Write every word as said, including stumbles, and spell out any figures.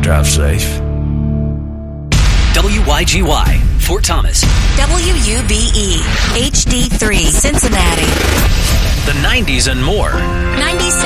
Drive safe. W Y G Y, Fort Thomas. W U B E, H D three, Cincinnati. The nineties and more. ninety-seven.